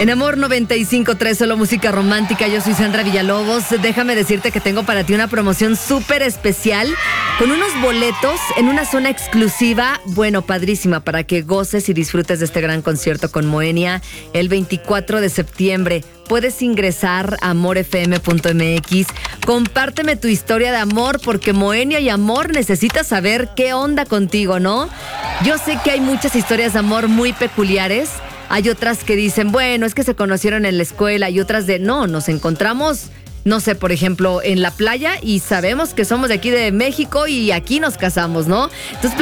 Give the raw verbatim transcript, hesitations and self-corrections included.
En Amor noventa y cinco punto tres, solo música romántica. Yo soy Sandra Villalobos. Déjame decirte que tengo para ti una promoción súper especial con unos boletos en una zona exclusiva, bueno, padrísima, para que goces y disfrutes de este gran concierto con Moenia el veinticuatro de septiembre. Puedes ingresar a amor f m punto m x. Compárteme tu historia de amor, porque Moenia y Amor necesitas saber qué onda contigo, ¿no? Yo sé que hay muchas historias de amor muy peculiares. Hay otras que dicen, bueno, es que se conocieron en la escuela, y otras de, no, nos encontramos, no sé, por ejemplo, en la playa y sabemos que somos de aquí de México y aquí nos casamos, ¿no? Entonces,